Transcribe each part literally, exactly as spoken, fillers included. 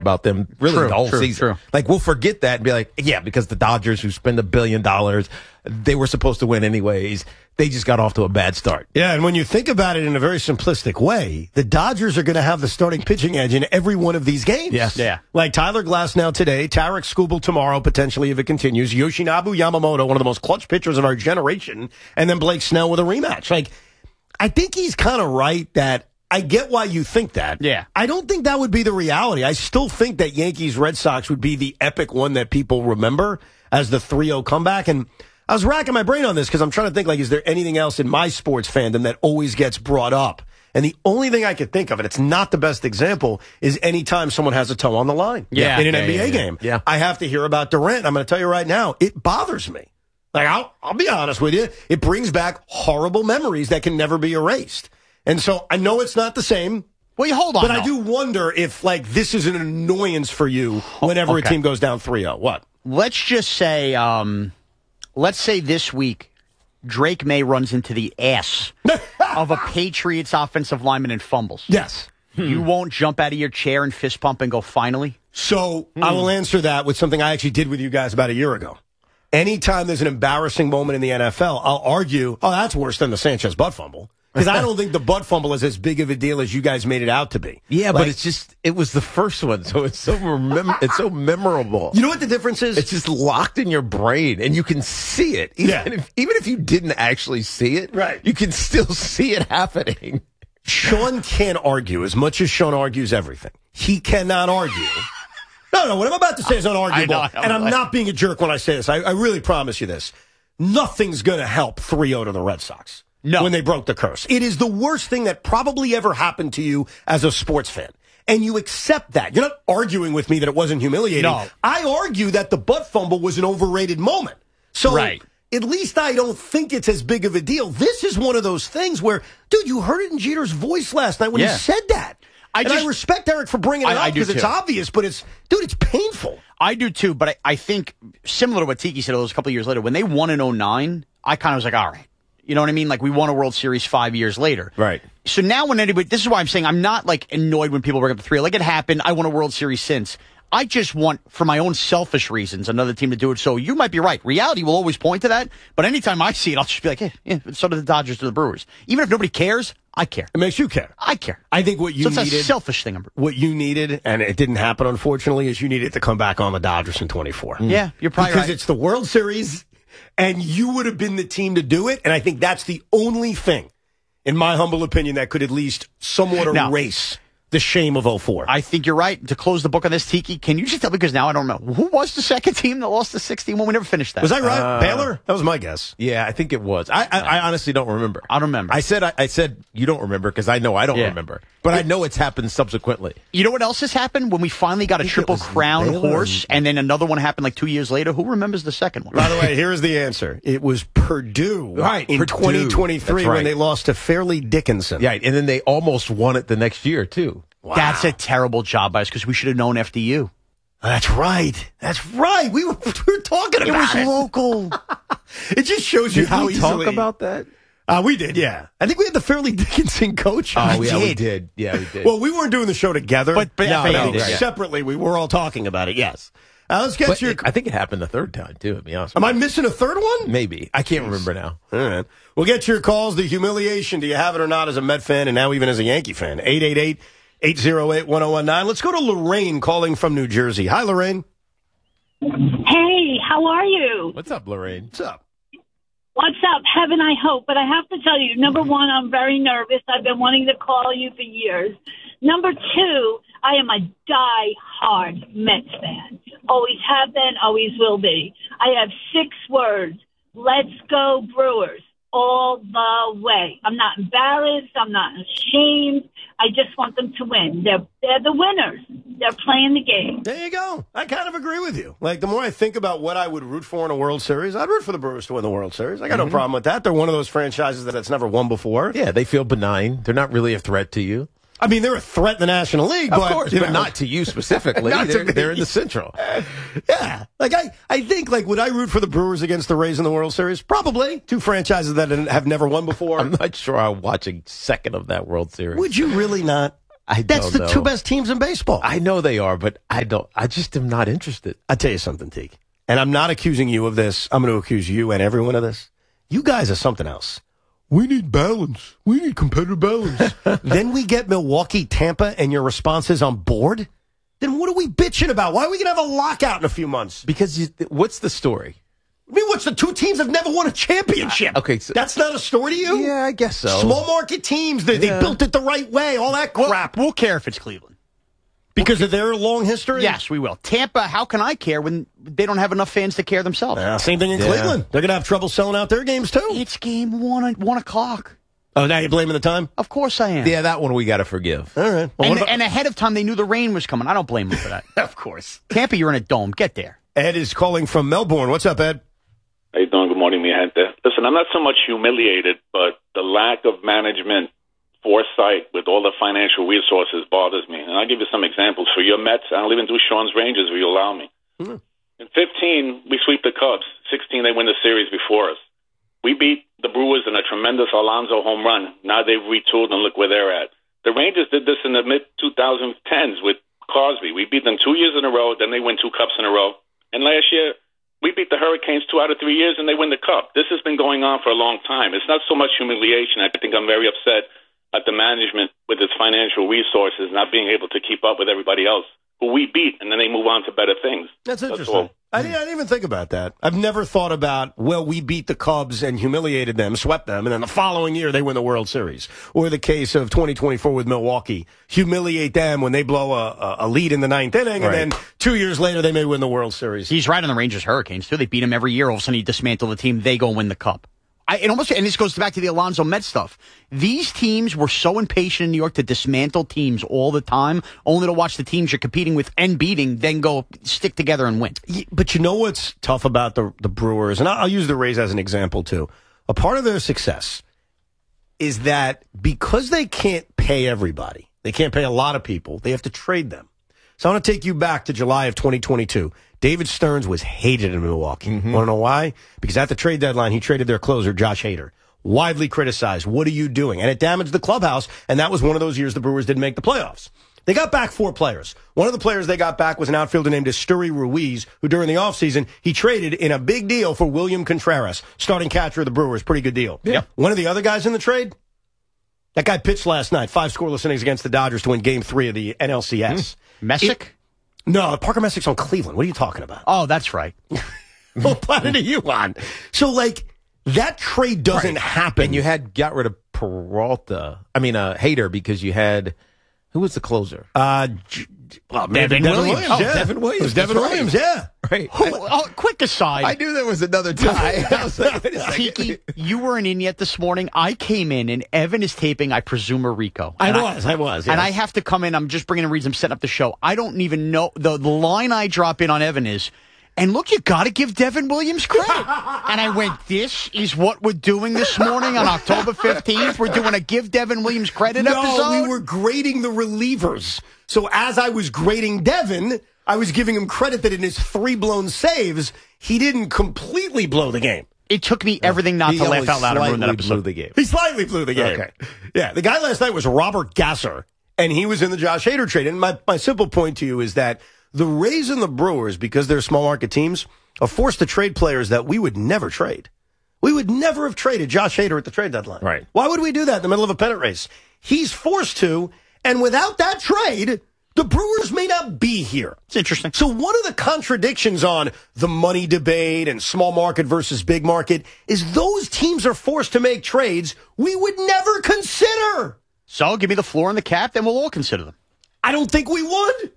about them really True, the whole true, season. true. Like, we'll forget that and be like, yeah, because the Dodgers, who spend a billion dollars, they were supposed to win anyways. They just got off to a bad start. Yeah, and when you think about it in a very simplistic way, the Dodgers are going to have the starting pitching edge in every one of these games. Yes. Yeah. Like Tyler Glasnow today, Tarek Skubal tomorrow, potentially if it continues, Yoshinobu Yamamoto, one of the most clutch pitchers of our generation, and then Blake Snell with a rematch. Like, I think he's kind of right that I get why you think that. Yeah. I don't think that would be the reality. I still think that Yankees-Red Sox would be the epic one that people remember as the three oh comeback. And I was racking my brain on this because I'm trying to think, like, is there anything else in my sports fandom that always gets brought up? And the only thing I could think of, and it's not the best example, is anytime someone has a toe on the line Yeah. in an Yeah, N B A yeah, yeah. game. Yeah. I have to hear about Durant. I'm going to tell you right now, it bothers me. Like, I'll, I'll be honest with you. It brings back horrible memories that can never be erased. And so I know it's not the same. Well, you hold on. But I though. do wonder if, like, this is an annoyance for you whenever okay. a team goes down three oh. What? Let's just say, um, let's say this week, Drake May runs into the ass of a Patriots offensive lineman and fumbles. Yes. You won't jump out of your chair and fist pump and go, finally? So I will answer that with something I actually did with you guys about a year ago. Anytime there's an embarrassing moment in the N F L, I'll argue, oh, that's worse than the Sanchez butt fumble. Because I don't think the butt fumble is as big of a deal as you guys made it out to be. Yeah, Like, but it's just, it was the first one, so it's so remem- it's so memorable. You know what the difference is? It's just locked in your brain, and you can see it. Even, Yeah. if, even if you didn't actually see it, Right. you can still see it happening. Sean can't argue as much as Sean argues everything. He cannot argue. No, no, what I'm about to say is unarguable. I know, I know. And I'm not being a jerk when I say this. I, I really promise you this. Nothing's going to help three oh to the Red Sox. No. When they broke the curse. It is the worst thing that probably ever happened to you as a sports fan. And you accept that. You're not arguing with me that it wasn't humiliating. No. I argue that the butt fumble was an overrated moment. So Right. at least I don't think it's as big of a deal. This is one of those things where, dude, you heard it in Jeter's voice last night when Yeah. he said that. I and just- I respect Eric for bringing it I- I up do because it's too. obvious, but it's, dude, it's painful. I do too, but I, I think similar to what Tiki said, it was a couple of years later, when they won in oh nine, I kind of was like, all right. You know what I mean? Like, we won a World Series five years later. Right. So now when anybody, this is why I'm saying I'm not, like, annoyed when people bring up the three. Like, it happened. I won a World Series since. I just want, for my own selfish reasons, another team to do it. So you might be right. Reality will always point to that. But anytime I see it, I'll just be like, yeah, yeah, so do the Dodgers to the Brewers. Even if nobody cares, I care. It makes you care. I care. I think what you so it's needed, a selfish thing. I'm- what you needed, and it didn't happen, unfortunately, is you needed to come back on the Dodgers in twenty-four. Yeah, you're probably because right. it's the World Series, and you would have been the team to do it. And I think that's the only thing, in my humble opinion, that could at least somewhat Now- erase the shame of oh four. I think you're right. To close the book on this, Tiki, can you just tell me, because now I don't know, who was the second team that lost the sixteen? We never finished that. Was I right? Uh, Baylor? That was my guess. Yeah, I think it was. I I, I honestly don't remember. I don't remember. I said I, I said you don't remember because I know I don't Yeah. remember, but I know it's happened subsequently. You know what else has happened? When we finally got a think it triple was crown Baylor horse, and then another one happened like two years later. Who remembers the second one? By the way, here's the answer. It was Purdue Right, in Purdue. twenty twenty-three That's right. when they lost to Fairleigh Dickinson. Yeah, and then they almost won it the next year too. Wow. That's a terrible job by us, because we should have known F D U. That's right. That's right. We were, we were talking It about was it. local. It just shows you Did how we easily. talk about that? Uh, we did, yeah. I think we had the Fairleigh Dickinson coach. Oh, on. yeah, we did. did. Yeah, we did. Well, we weren't doing the show together. But- but no, F A U no, did, yeah. separately, we were all talking about it, yes. Uh, let's get But your... it- I think it happened the third time too. To be honest, Am with I missing a third one? you. maybe I can't remember now. All right. We'll get your calls. The humiliation, do you have it or not as a Met fan and now even as a Yankee fan? eight eight eight, eight oh eight, one oh one nine. Let's go to Lorraine calling from New Jersey. Hi, Lorraine. Hey, how are you? What's up, Lorraine? What's up? What's up? Heaven, I hope. But I have to tell you, number one, I'm very nervous. I've been wanting to call you for years. Number two, I am a die-hard Mets fan. Always have been, always will be. I have six words. Let's go Brewers. All the way. I'm not embarrassed. I'm not ashamed. I just want them to win. They're they're the winners. They're playing the game. There you go. I kind of agree with you. Like, the more I think about what I would root for in a World Series, I'd root for the Brewers to win the World Series. I got no problem with that. They're one of those franchises that it's never won before. Yeah, they feel benign. They're not really a threat to you. I mean, they're a threat in the National League, Of but, course, you but know. not to you specifically. Not to they're, me. they're in the Central. Yeah. Like, I, I think, like, would I root for the Brewers against the Rays in the World Series? Probably. Two franchises that have never won before. I'm not sure I'll watch a second of that World Series. Would you really not? I That's don't the know. two best teams in baseball. I know they are, but I don't. I just am not interested. I tell you something, Teague, and I'm not accusing you of this. I'm going to accuse you and everyone of this. You guys are something else. We need balance. We need competitive balance. Then we get Milwaukee, Tampa, and your response is on board? Then what are we bitching about? Why are we going to have a lockout in a few months? Because you, what's the story? I mean, what's the two teams have never won a championship? Uh, okay, so, that's not a story to you? Yeah, I guess so. Small market teams, they, Yeah. they built it the right way, all that crap. We'll care if it's Cleveland. Because of their long history? Yes, we will. Tampa, how can I care when they don't have enough fans to care themselves? Uh, same thing in Yeah. Cleveland. They're going to have trouble selling out their games, too. It's game one, one o'clock. Oh, now you're blaming the time? Of course I am. Yeah, that one we got to forgive. All right. Well, And, what about- and ahead of time, they knew the rain was coming. I don't blame them for that. of course. Tampa, you're in a dome. Get there. Ed is calling from Melbourne. What's up, Ed? How you doing? Good morning, mi gente. Listen, I'm not so much humiliated, but the lack of management foresight with all the financial resources bothers me. And I'll give you some examples. For your Mets, I'll even do Sean's Rangers if you allow me. Mm-hmm. In fifteen, we sweep the Cubs. sixteen, they win the series before us. We beat the Brewers in a tremendous Alonso home run. Now they've retooled and look where they're at. The Rangers did this in the mid twenty tens with Crosby. We beat them two years in a row, then they win two cups in a row. And last year, we beat the Hurricanes two out of three years, and they win the Cup. This has been going on for a long time. It's not so much humiliation. I think I'm very upset at the management with its financial resources not being able to keep up with everybody else who we beat, and then they move on to better things. That's That's interesting. all. I, didn't, I didn't even think about that. I've never thought about, well, we beat the Cubs and humiliated them, swept them, and then the following year they win the World Series. Or the case of twenty twenty-four with Milwaukee. Humiliate them when they blow a, a, a lead in the ninth inning, Right. and then two years later they may win the World Series. He's right on the Rangers Hurricanes, too. They beat him every year. All of a sudden, he dismantle the team. They go win the Cup. I, it almost, and this goes back to the Alonzo Met stuff. These teams were so impatient in New York to dismantle teams all the time, only to watch the teams you're competing with and beating, then go stick together and win. Yeah, but you know what's tough about the the Brewers, and I'll, I'll use the Rays as an example too. A part of their success is that because they can't pay everybody, they can't pay a lot of people, they have to trade them. So I want to take you back to July of twenty twenty-two. David Stearns was hated in Milwaukee. Mm-hmm. Want to know why? Because at the trade deadline, he traded their closer, Josh Hader. Widely criticized. What are you doing? And it damaged the clubhouse, and that was one of those years the Brewers didn't make the playoffs. They got back four players. One of the players they got back was an outfielder named Esteury Ruiz, who during the offseason, he traded in a big deal for William Contreras, starting catcher of the Brewers. Pretty good deal. Yeah. One of the other guys in the trade, that guy pitched last night, five scoreless innings against the Dodgers to win game three of the N L C S. Messick? No, Parker Messick's on Cleveland. What are you talking about? Oh, that's right. What planet are you on? So, like, that trade doesn't Right. happen. And you had got rid of Peralta. I mean, uh, Hader, because you had who was the closer? uh, J- well, maybe Devin Williams. Oh, yeah. Devin Williams. It was Devin That's right. Williams, yeah. Right. Oh, oh, quick aside. I knew there was another tie. I was like, wait a second. Tiki, you weren't in yet this morning. I came in, and Evan is taping, I presume, a Rico. I And was, I was, And yes. I have to come in. I'm just bringing in reads. I'm setting up the show. I don't even know. The, the line I drop in on Evan is, and look, you got to give Devin Williams credit. And I went, this is what we're doing this morning on October fifteenth. We're doing a give Devin Williams credit No, episode. we were grading the relievers. So as I was grading Devin, I was giving him credit that in his three blown saves, he didn't completely blow the game. It took me everything not He to laugh only out loud and ruin that slightly episode. blew the game. He slightly blew the game. Okay. Yeah, the guy last night was Robert Gasser, and he was in the Josh Hader trade. And my, my simple point to you is that the Rays and the Brewers, because they're small market teams, are forced to trade players that we would never trade. We would never have traded Josh Hader at the trade deadline. Right. Why would we do that in the middle of a pennant race? He's forced to, and without that trade, the Brewers may not be here. It's interesting. So one of the contradictions on the money debate and small market versus big market is those teams are forced to make trades we would never consider. So give me the floor and the cap, then we'll all consider them. I don't think we would.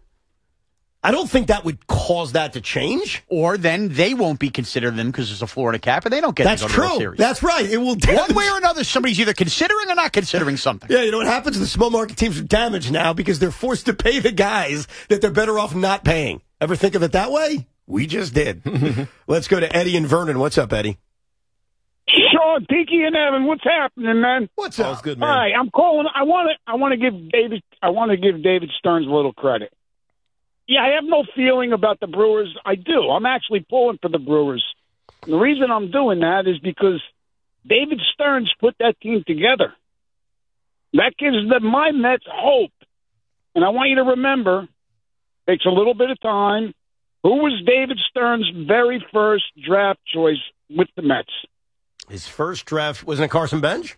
I don't think that would cause that to change. Or then they won't be considered them because there's a Florida cap, and they don't get That's to go to the World true. Series. That's right. It will One damage. way or another, somebody's either considering or not considering something. Yeah, you know what happens? The small market teams are damaged now because they're forced to pay the guys that they're better off not paying. Ever think of it that way? We just did. Let's go to Eddie and Vernon. What's up, Eddie? Sean, Tiki, and Evan, what's happening, man? What's All's good, man. Hi, I'm calling. I want to. I want to give David. I want to give David Stearns a little credit. Yeah, I have no feeling about the Brewers. I do. I'm actually pulling for the Brewers. And the reason I'm doing that is because David Stearns put that team together. That gives the my Mets hope And I want you to remember, takes a little bit of time. Who was David Stern's very first draft choice with the Mets? His first draft, wasn't it Carson Bench?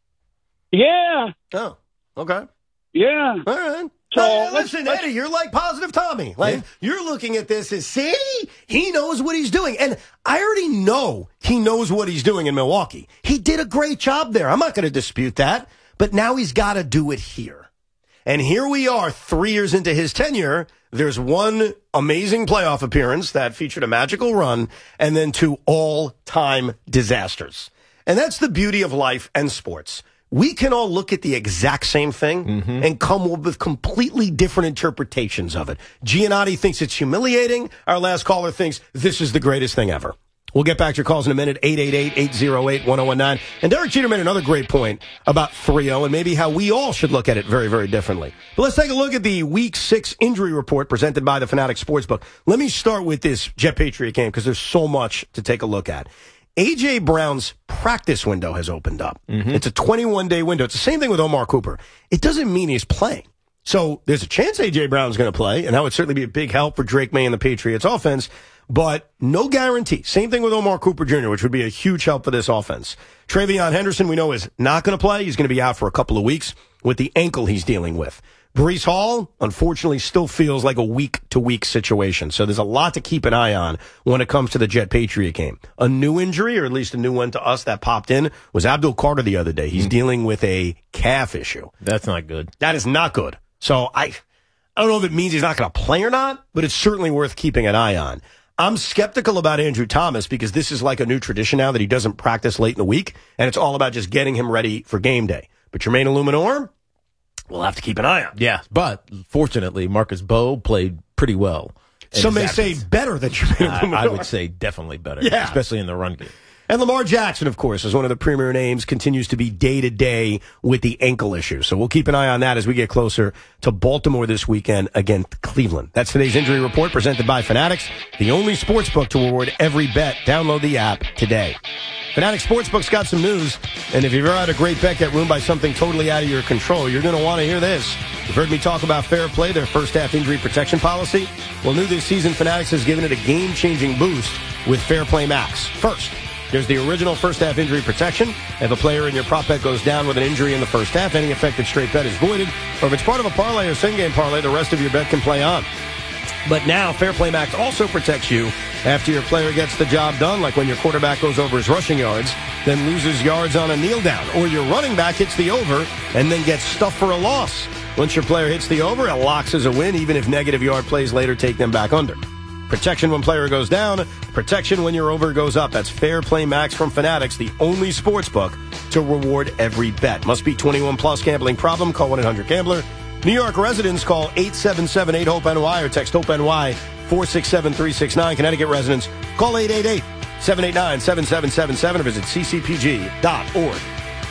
Yeah. Oh, okay. Yeah. All right. So, hey, let's- listen, let's- Eddie, you're like Positive Tommy. Like, Yeah. you're looking at this as, see, he knows what he's doing. And I already know he knows what he's doing in Milwaukee. He did a great job there. I'm not going to dispute that. But now he's got to do it here. And here we are, three years into his tenure. There's one amazing playoff appearance that featured a magical run, and then two all-time disasters. And that's the beauty of life and sports. We can all look at the exact same thing mm-hmm. and come up with completely different interpretations of it. Giannotti thinks it's humiliating. Our last caller thinks this is the greatest thing ever. We'll get back to your calls in a minute, eight eight eight, eight oh eight, one oh one nine. And Derek Jeter made another great point about three oh and maybe how we all should look at it very, very differently. But let's take a look at the Week six injury report presented by the Fanatics Sportsbook. Let me start with this Jet Patriot game because there's so much to take a look at. A J. Brown's practice window has opened up. Mm-hmm. It's a twenty-one day window. It's the same thing with Omar Cooper. It doesn't mean he's playing. So there's a chance A J. Brown's going to play, and that would certainly be a big help for Drake May and the Patriots offense, but no guarantee. Same thing with Omar Cooper Junior, which would be a huge help for this offense. Travion Henderson, we know, is not going to play. He's going to be out for a couple of weeks with the ankle he's dealing with. Breece Hall, unfortunately, still feels like a week-to-week situation. So there's a lot to keep an eye on when it comes to the Jet Patriot game. A new injury, or at least a new one to us that popped in, was Abdul Carter the other day. He's mm. dealing with a calf issue. That's not good. That is not good. So I, I don't know if it means he's not going to play or not, but it's certainly worth keeping an eye on. I'm skeptical about Andrew Thomas because this is like a new tradition now that he doesn't practice late in the week, and it's all about just getting him ready for game day. But Jermaine Illuminor, we'll have to keep an eye on. Yeah, but fortunately, Marcus Bowe played pretty well. Some may say better than Jermaine Illuminor. I, I would say definitely better, yeah. especially in the run game. And Lamar Jackson, of course, is one of the premier names, continues to be day-to-day with the ankle issue. So we'll keep an eye on that as we get closer to Baltimore this weekend against Cleveland. That's today's injury report presented by Fanatics, the only sportsbook to reward every bet. Download the app today. Fanatics Sportsbook's got some news, and if you've ever had a great bet get ruined by something totally out of your control, you're going to want to hear this. You've heard me talk about Fair Play, their first-half injury protection policy. Well, new this season, Fanatics has given it a game-changing boost with Fair Play Max. First, there's the original first-half injury protection. If a player in your prop bet goes down with an injury in the first half, any affected straight bet is voided. Or if it's part of a parlay or same-game parlay, the rest of your bet can play on. But now, Fair Play Max also protects you after your player gets the job done, like when your quarterback goes over his rushing yards, then loses yards on a kneel down, or your running back hits the over and then gets stuffed for a loss. Once your player hits the over, it locks as a win, even if negative yard plays later take them back under. Protection when player goes down, protection when your over goes up. That's Fair Play Max from Fanatics, the only sportsbook to reward every bet. Must be twenty-one plus. Gambling problem? Call one eight hundred gambler. New York residents call eight seven seven eight hope N Y or text HOPE-NY four six seven three six nine. Connecticut residents call eight eight eight, seven eight nine, seven seven seven seven or visit c c p g dot org.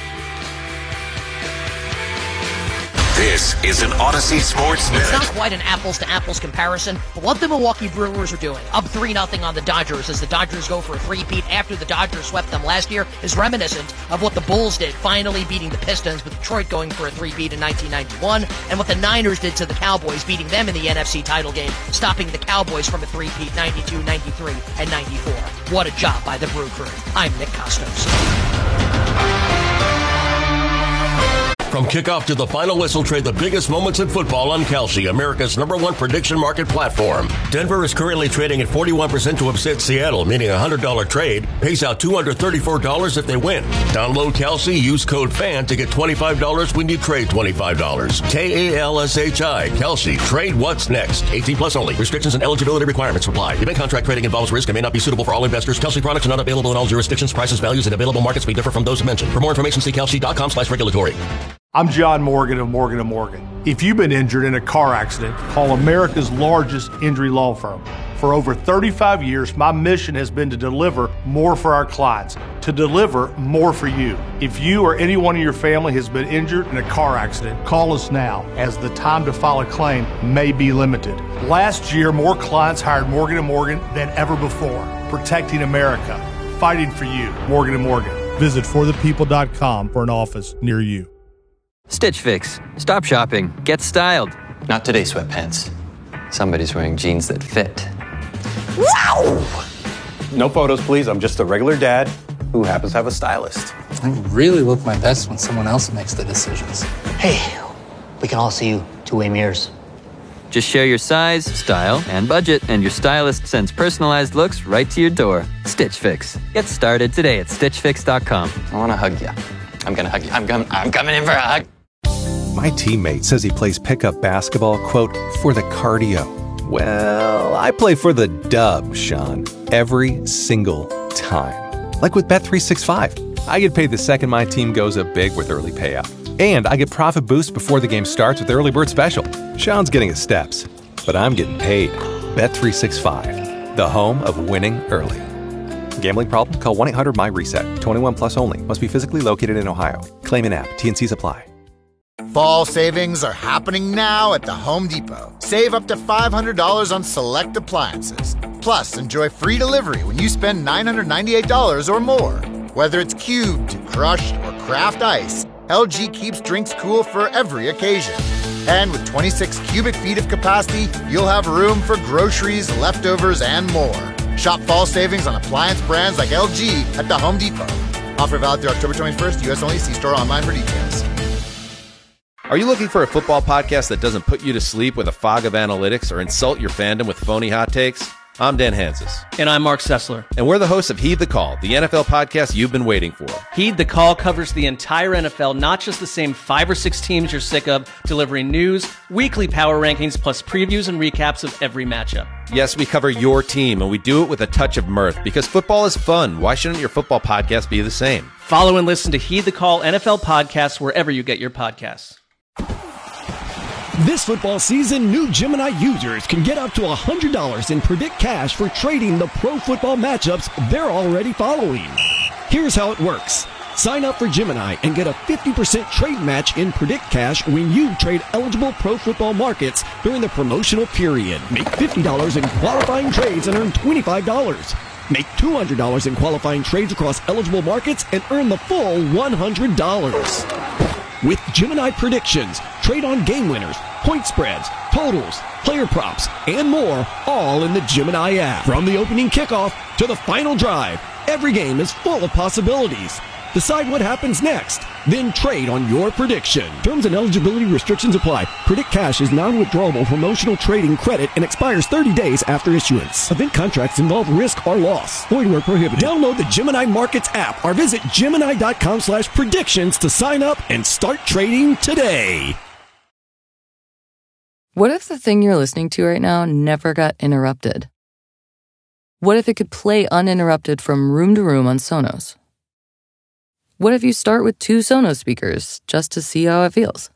This is an Odyssey Sports Minute. It's not quite an apples-to-apples comparison, but what the Milwaukee Brewers are doing, up three nothing on the Dodgers as the Dodgers go for a three-peat after the Dodgers swept them last year, is reminiscent of what the Bulls did, finally beating the Pistons, with Detroit going for a three-peat in nineteen ninety-one, and what the Niners did to the Cowboys, beating them in the N F C title game, stopping the Cowboys from a three-peat ninety-two, ninety-three, and ninety-four. What a job by the Brew Crew. I'm Nick Costos. From kickoff to the final whistle, trade the biggest moments in football on Kalshi, America's number one prediction market platform. Denver is currently trading at forty-one percent to upset Seattle, meaning a one hundred dollars trade pays out two hundred thirty-four dollars if they win. Download Kalshi, use code FAN to get twenty-five dollars when you trade twenty-five dollars. K A L S H I, Kalshi. Trade what's next. eighteen plus only. Restrictions and eligibility requirements apply. Event contract trading involves risk and may not be suitable for all investors. Kalshi products are not available in all jurisdictions. Prices, values, and available markets may differ from those mentioned. For more information, see kalshi dot com slash regulatory. I'm John Morgan of Morgan and Morgan. If you've been injured in a car accident, call America's largest injury law firm. For over thirty-five years, my mission has been to deliver more for our clients, to deliver more for you. If you or anyone in your family has been injured in a car accident, call us now, as the time to file a claim may be limited. Last year, more clients hired Morgan and Morgan than ever before, protecting America, fighting for you. Morgan and Morgan. Visit for the people dot com for an office near you. Stitch Fix. Stop shopping. Get styled. Not today, sweatpants. Somebody's wearing jeans that fit. Wow! No photos, please. I'm just a regular dad who happens to have a stylist. I really look my best when someone else makes the decisions. Hey, we can all see you two-way mirrors. Just share your size, style, and budget, and your stylist sends personalized looks right to your door. Stitch Fix. Get started today at stitch fix dot com. I want to hug you. I'm going to hug you. I'm, com- I'm coming in for a hug. My teammate says he plays pickup basketball, quote, for the cardio. Well, I play for the dub, Sean, every single time. Like with Bet three sixty-five. I get paid the second my team goes up big with early payout. And I get profit boost before the game starts with Early Bird Special. Sean's getting his steps, but I'm getting paid. Bet three sixty-five, the home of winning early. Gambling problem? Call one eight hundred M Y reset. twenty-one plus only. Must be physically located in Ohio. Claim in app. T N Cs apply. Fall savings are happening now at the Home Depot. Save up to five hundred dollars on select appliances. Plus, enjoy free delivery when you spend nine hundred ninety-eight dollars or more. Whether it's cubed, crushed, or craft ice, L G keeps drinks cool for every occasion. And with twenty-six cubic feet of capacity, you'll have room for groceries, leftovers, and more. Shop fall savings on appliance brands like L G at the Home Depot. Offer valid through October twenty-first, U S only. See store online for details. Are you looking for a football podcast that doesn't put you to sleep with a fog of analytics or insult your fandom with phony hot takes? I'm Dan Hansis. And I'm Mark Sessler. And we're the hosts of Heed the Call, the N F L podcast you've been waiting for. Heed the Call covers the entire N F L, not just the same five or six teams you're sick of, delivering news, weekly power rankings, plus previews and recaps of every matchup. Yes, we cover your team, and we do it with a touch of mirth, because football is fun. Why shouldn't your football podcast be the same? Follow and listen to Heed the Call N F L podcasts wherever you get your podcasts. This football season, new Gemini users can get up to one hundred dollars in Predict Cash for trading the pro football matchups they're already following. Here's how it works. Sign up for Gemini and get a fifty percent trade match in Predict Cash when you trade eligible pro football markets during the promotional period. Make fifty dollars in qualifying trades and earn twenty-five dollars. Make two hundred dollars in qualifying trades across eligible markets and earn the full one hundred dollars. With Gemini predictions, trade on game winners, point spreads, totals, player props, and more, all in the Gemini app. From the opening kickoff to the final drive, every game is full of possibilities. Decide what happens next, then trade on your prediction. Terms and eligibility restrictions apply. Predict Cash is non-withdrawable promotional trading credit and expires thirty days after issuance. Event contracts involve risk or loss. Void where prohibited. Download the Gemini Markets app or visit Gemini.com slash predictions to sign up and start trading today. What if the thing you're listening to right now never got interrupted? What if it could play uninterrupted from room to room on Sonos? What if you start with two Sonos speakers just to see how it feels?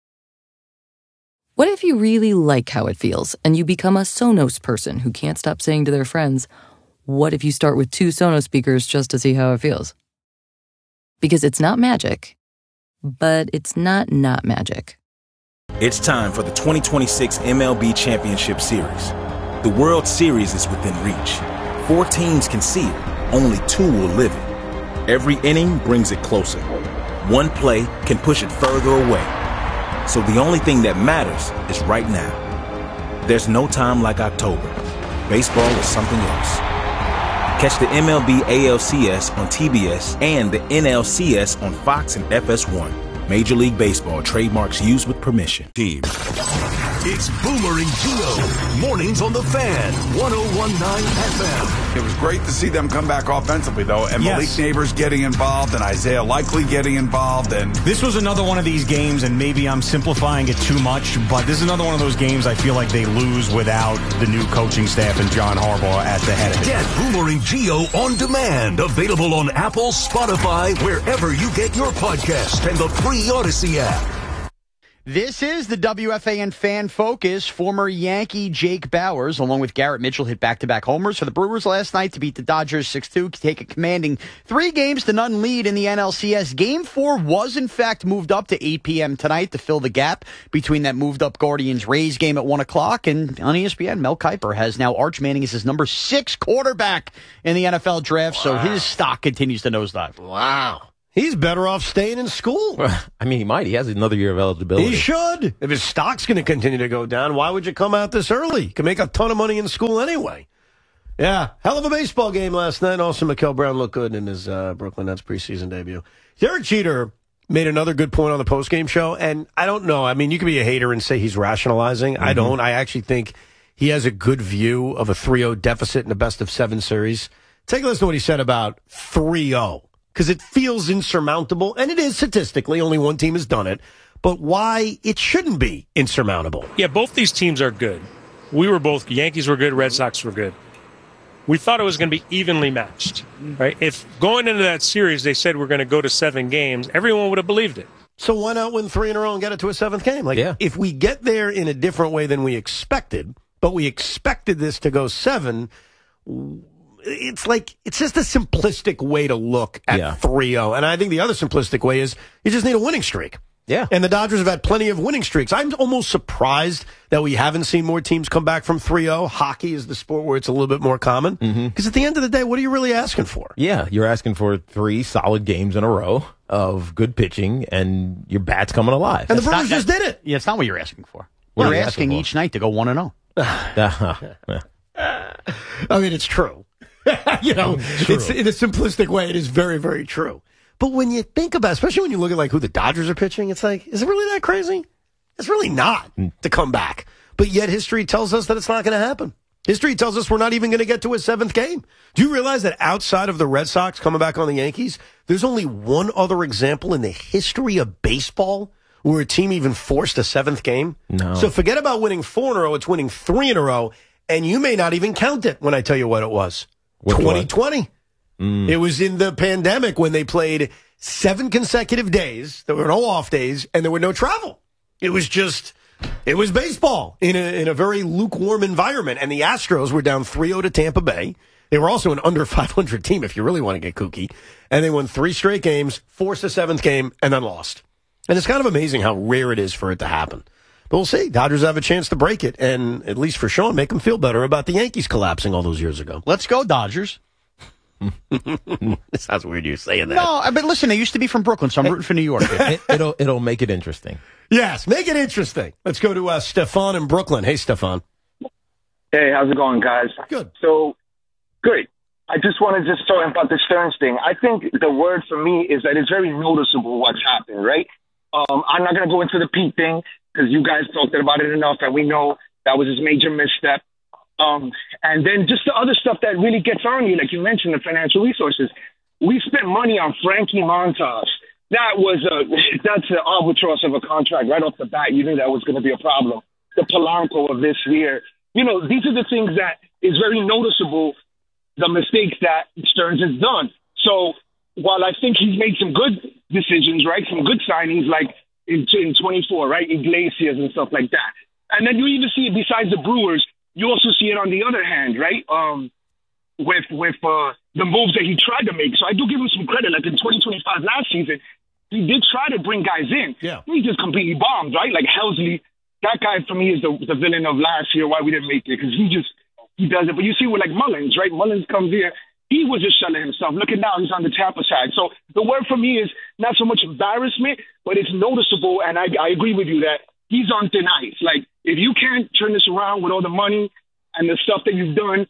What if you really like how it feels and you become a Sonos person who can't stop saying to their friends, what if you start with two Sonos speakers just to see how it feels? Because it's not magic, but it's not not magic. It's time for the twenty twenty-six M L B Championship Series. The World Series is within reach. Four teams can see it. Only two will live it. Every inning brings it closer. One play can push it further away. So the only thing that matters is right now. There's no time like October. Baseball is something else. Catch the M L B A L C S on T B S and the N L C S on Fox and F S one. Major League Baseball trademarks used with permission. Team. It's Boomer and Gio. Mornings on the Fan. one oh one point nine F M. It was great to see them come back offensively, though, and yes. Malik Neighbors getting involved, and Isaiah Likely getting involved. And this was another one of these games, and maybe I'm simplifying it too much, but this is another one of those games I feel like they lose without the new coaching staff and John Harbaugh at the head of it. Get Boomer and Gio on demand. Available on Apple, Spotify, wherever you get your podcast, and the free Odyssey app. This is the W F A N Fan Focus. Former Yankee Jake Bauers, along with Garrett Mitchell, hit back-to-back homers for the Brewers last night to beat the Dodgers six two, take a commanding three games to none lead in the N L C S. Game four was, in fact, moved up to eight p.m. tonight to fill the gap between that moved-up Guardians-Rays game at one o'clock. And on E S P N, Mel Kiper has now Arch Manning as his number six quarterback in the N F L draft, wow. So his stock continues to nosedive. Wow. He's better off staying in school. I mean, he might. He has another year of eligibility. He should. If his stock's going to continue to go down, why would you come out this early? You can make a ton of money in school anyway. Yeah, hell of a baseball game last night. Also, Mikael Brown looked good in his uh, Brooklyn Nets preseason debut. Derek Jeter made another good point on the postgame show, and I don't know. I mean, you can be a hater and say he's rationalizing. Mm-hmm. I don't. I actually think he has a good view of a three oh deficit in a best-of-seven series. Take a listen to what he said about three oh, because it feels insurmountable, and it is statistically. Only one team has done it, but why it shouldn't be insurmountable. Yeah, both these teams are good. We were both, Yankees were good, Red Sox were good. We thought it was going to be evenly matched, right? If going into that series they said we're going to go to seven games, everyone would have believed it. So why not win three in a row and get it to a seventh game? Like, yeah. If we get there in a different way than we expected, but we expected this to go seven, it's like, it's just a simplistic way to look at Yeah. three oh. And I think the other simplistic way is you just need a winning streak. Yeah. And the Dodgers have had plenty of winning streaks. I'm almost surprised that we haven't seen more teams come back from three oh. Hockey is the sport where it's a little bit more common. Because Mm-hmm. at the end of the day, what are you really asking for? Yeah, you're asking for three solid games in a row of good pitching, and your bat's coming alive. And the Brewers just did it. Yeah, it's not what you're asking for. What You're are you asking asking for? each night to go one and oh. I mean, it's true. you know, True. it's in a simplistic way. It is very, very true. But when you think about, especially when you look at like who the Dodgers are pitching, it's like, is it really that crazy? It's really not to come back. But yet history tells us that it's not going to happen. History tells us we're not even going to get to a seventh game. Do you realize that outside of the Red Sox coming back on the Yankees, there's only one other example in the history of baseball where a team even forced a seventh game? No. So forget about winning four in a row. It's winning three in a row. And you may not even count it when I tell you what it was. Which one? twenty twenty. Mm. It was in the pandemic when they played seven consecutive days. There were no off days, and there were no travel. It was just, it was baseball in a, in a very lukewarm environment. And the Astros were down three oh to Tampa Bay. They were also an under five hundred team, if you really want to get kooky. And they won three straight games, forced a seventh game, and then lost. And it's kind of amazing how rare it is for it to happen. But we'll see. Dodgers have a chance to break it, and at least for Sean, make him feel better about the Yankees collapsing all those years ago. Let's go, Dodgers. It sounds weird you saying that. No, but listen, I used to be from Brooklyn, so I'm rooting for New York. it, it'll it'll make it interesting. Yes, make it interesting. Let's go to uh, Stefan in Brooklyn. Hey, Stefan. Hey, how's it going, guys? Good. So, great. I just want to just talk about the Stearns thing. I think the word for me is that it's very noticeable what's happened, right? Um, I'm not going to go into the Pete thing because you guys talked about it enough, and we know that was his major misstep. Um, and then just the other stuff that really gets on you, like you mentioned, the financial resources. We spent money on Frankie Montas. That was a that's an albatross of a contract right off the bat. You knew that was going to be a problem. The Polanco of this year. You know, these are the things that is very noticeable, the mistakes that Stearns has done. So while I think he's made some good decisions, right, some good signings like in, in twenty-four, right, Iglesias and stuff like that. And then you even see it besides the Brewers, you also see it on the other hand, right, um, with with uh, the moves that he tried to make. So I do give him some credit. Like in twenty twenty-five last season, he did try to bring guys in. Yeah. He just completely bombed, right? Like Helsley, that guy for me is the, the villain of last year, why we didn't make it, because he just, he does it. But you see with like Mullins, right? Mullins comes here. He was just shelling himself. Look at now, he's on the Tampa side. So the word for me is not so much embarrassment, but it's noticeable. And I, I agree with you that he's on thin ice. Like, if you can't turn this around with all the money and the stuff that you've done,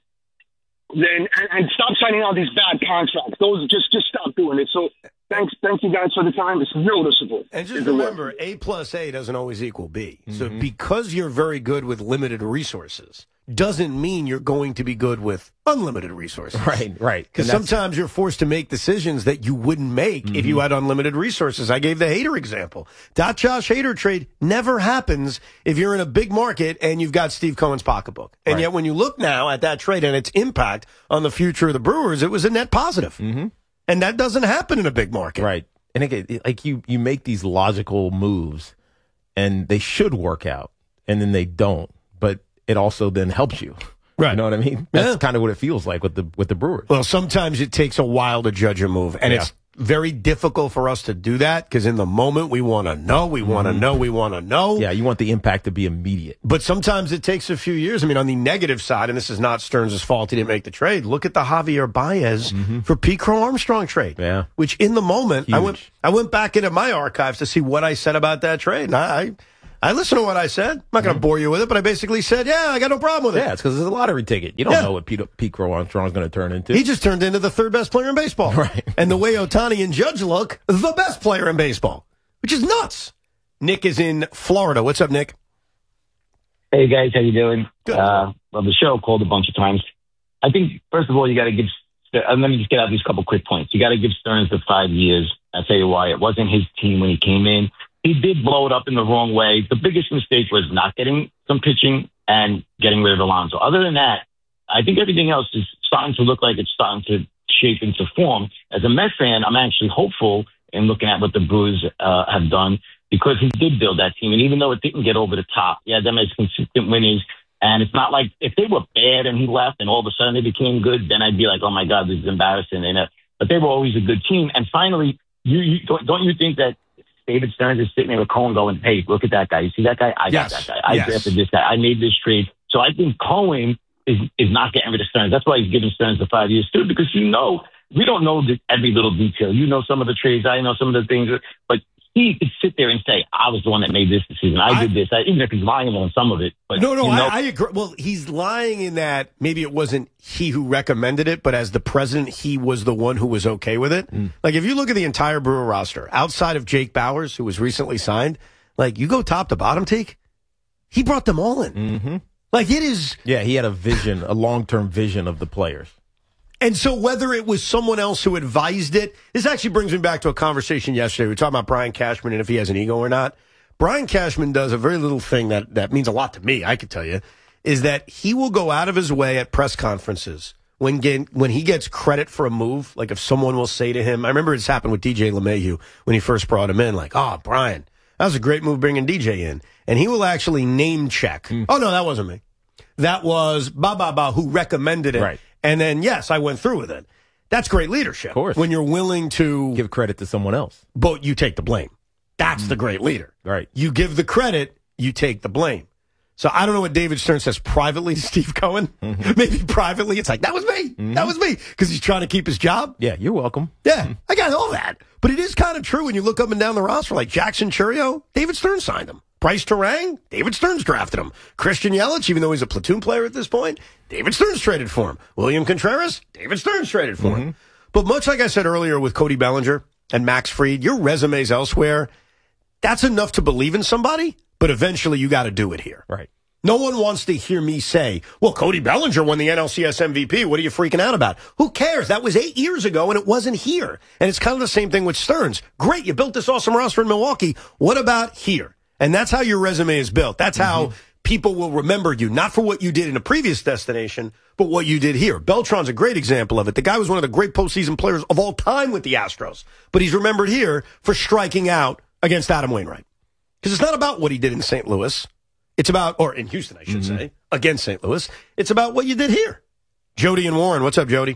then and, and stop signing all these bad contracts. Those just just stop doing it. So thanks, thank you guys for the time. It's noticeable. And just remember, A plus A doesn't always equal B. Mm-hmm. So because you're very good with limited resources, doesn't mean you're going to be good with unlimited resources. Right, right. Because sometimes you're forced to make decisions that you wouldn't make mm-hmm. if you had unlimited resources. I gave the Hader example. That Josh Hader trade never happens if you're in a big market and you've got Steve Cohen's pocketbook. And right. yet when you look now at that trade and its impact on the future of the Brewers, it was a net positive. Mm-hmm. And that doesn't happen in a big market. Right. And again, like you, you make these logical moves and they should work out and then they don't. But it also then helps you. Right. You know what I mean? That's yeah. kind of what it feels like with the with the Brewers. Well, sometimes it takes a while to judge a move. And yeah. it's very difficult for us to do that because in the moment we want to know, we want to Mhm. know, we want to know. Yeah, you want the impact to be immediate. But sometimes it takes a few years. I mean, on the negative side, and this is not Stearns' fault, he didn't make the trade. Look at the Javier Baez for Pete Crow Armstrong trade. Yeah. Which in the moment, I Huge. went I went back into my archives to see what I said about that trade. And I I, I listened to what I said. I'm not going to bore you with it, but I basically said, yeah, I got no problem with it. Yeah, it's because it's a lottery ticket. You don't Yeah. know what Pete, Pete Crow Armstrong's going to turn into. He just turned into the third best player in baseball. Right. And the way Ohtani and Judge look, the best player in baseball, which is nuts. Nick is in Florida. What's up, Nick? Hey guys, how you doing? Good. Uh, well, the show called a bunch of times. I think first of all, you got to give. Uh, let me just get out these couple quick points. You got to give Stearns the five years. I'll tell you why. It wasn't his team when he came in. He did blow it up in the wrong way. The biggest mistake was not getting some pitching and getting rid of Alonso. Other than that, I think everything else is starting to look like it's starting to shape into form. As a Mets fan, I'm actually hopeful in looking at what the Brewers uh, have done because he did build that team. And even though it didn't get over the top, yeah, them as consistent winnings. And it's not like if they were bad and he left and all of a sudden they became good, then I'd be like, oh my God, this is embarrassing. And, uh, but they were always a good team. And finally, you, you don't, don't you think that David Stearns is sitting there with Cohen going, hey, look at that guy. You see that guy? I Yes. got that guy. I Yes. drafted this guy. I made this trade. So I think Cohen is, is not getting rid of Stearns. That's why he's giving Stearns the five years too, because you know, we don't know the, every little detail. You know some of the trades. I know some of the things, but he could sit there and say, I was the one that made this decision. I, I did this, I, even if he's lying on some of it. But No, no, you know, I, I agree. Well, he's lying in that maybe it wasn't he who recommended it, but as the president, he was the one who was okay with it. Mm. Like, if you look at the entire Brewer roster, outside of Jake Bowers, who was recently signed, like, you go top to bottom, Teak, he brought them all in. Mm-hmm. Like, it is. Yeah, he had a vision, a long-term vision of the players. And so whether it was someone else who advised it, this actually brings me back to a conversation yesterday. We were talking about Brian Cashman and if he has an ego or not. Brian Cashman does a very little thing that, that means a lot to me, I could tell you, is that he will go out of his way at press conferences when get, when he gets credit for a move. Like if someone will say to him, I remember this happened with D J LeMahieu when he first brought him in, like, oh, Brian, that was a great move bringing D J in. And he will actually name check. Mm. Oh, no, that wasn't me. That was Ba Ba Ba who recommended it. Right. And then, yes, I went through with it. That's great leadership. Of course. When you're willing to give credit to someone else. But you take the blame. That's mm. the great leader. Right. You give the credit, you take the blame. So I don't know what David Stern says privately to Steve Cohen. Mm-hmm. Maybe privately it's like, that was me. Mm-hmm. That was me. Because he's trying to keep his job. Yeah, you're welcome. Yeah, mm-hmm. I got all that. But it is kind of true when you look up and down the roster. Like Jackson Churio, David Stern signed him. Bryce Terang, David Stearns drafted him. Christian Yelich, even though he's a platoon player at this point, David Stearns traded for him. William Contreras, David Stearns traded for mm-hmm. him. But much like I said earlier with Cody Bellinger and Max Fried, your resumes elsewhere, that's enough to believe in somebody, but eventually you got to do it here. Right. No one wants to hear me say, well, Cody Bellinger won the N L C S M V P. What are you freaking out about? Who cares? That was eight years ago, and it wasn't here. And it's kind of the same thing with Stearns. Great, you built this awesome roster in Milwaukee. What about here? And that's how your resume is built. That's how mm-hmm. people will remember you, not for what you did in a previous destination, but what you did here. Beltran's a great example of it. The guy was one of the great postseason players of all time with the Astros, but he's remembered here for striking out against Adam Wainwright. Because it's not about what he did in Saint Louis. It's about, or in Houston, I should mm-hmm. say, against Saint Louis. It's about what you did here. Jody and Warren, what's up, Jody?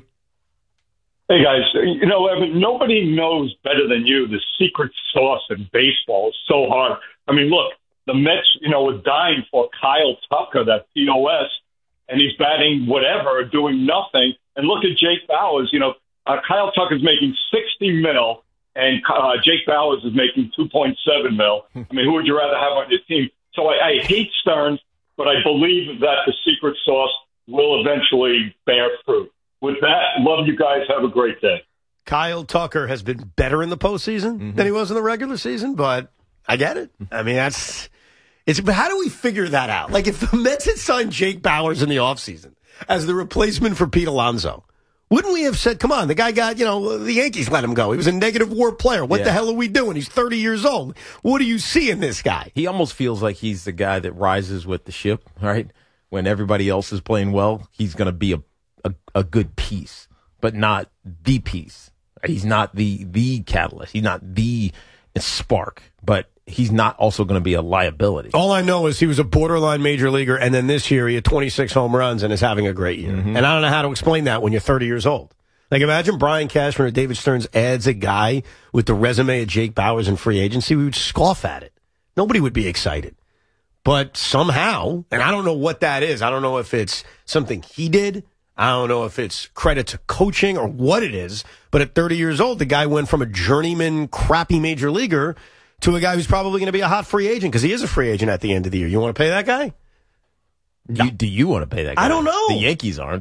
Hey, guys. You know, Evan, nobody knows better than you the secret sauce in baseball. It's so hard. I mean, look, the Mets, you know, were dying for Kyle Tucker, that P O S, and he's batting whatever, doing nothing. And look at Jake Bowers. You know, uh, Kyle Tucker's making sixty mil, and uh, Jake Bowers is making two point seven mil. I mean, who would you rather have on your team? So I, I hate Stearns, but I believe that the secret sauce will eventually bear fruit. With that, love you guys. Have a great day. Kyle Tucker has been better in the postseason mm-hmm. than he was in the regular season, but I get it. I mean, that's it's. But how do we figure that out? Like, if the Mets had signed Jake Bowers in the offseason as the replacement for Pete Alonso, wouldn't we have said, come on, the guy got, you know, the Yankees let him go. He was a negative WAR player. What yeah. the hell are we doing? He's thirty years old. What do you see in this guy? He almost feels like he's the guy that rises with the ship, right? When everybody else is playing well, he's going to be a, a, a good piece, but not the piece. He's not the the catalyst. He's not the spark, but he's not also going to be a liability. All I know is he was a borderline major leaguer, and then this year he had twenty-six home runs and is having a great year. Mm-hmm. And I don't know how to explain that when you're thirty years old. Like, imagine Brian Cashman or David Stearns adds a guy with the resume of Jake Bowers in free agency. We would scoff at it. Nobody would be excited. But somehow, and I don't know what that is. I don't know if it's something he did. I don't know if it's credit to coaching or what it is. But at thirty years old, the guy went from a journeyman, crappy major leaguer to a guy who's probably going to be a hot free agent because he is a free agent at the end of the year. You want to pay that guy? You, do you want to pay that guy? I don't know. The Yankees aren't.